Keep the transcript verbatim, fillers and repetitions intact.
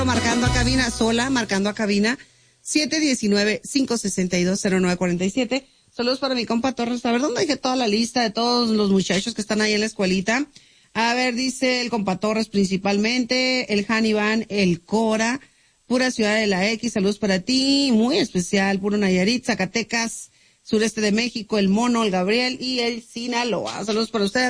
Marcando a cabina, sola, marcando a cabina, siete uno nueve, cinco seis dos, cero nueve cuatro siete. Saludos para mi compa Torres. A ver, ¿dónde dejé toda la lista de todos los muchachos que están ahí en la escuelita? A ver, dice el compa Torres principalmente, el Hannibal, el Cora, pura Ciudad de la X, saludos para ti, muy especial, puro Nayarit, Zacatecas, sureste de México, el Mono, el Gabriel y el Sinaloa. Saludos para ustedes.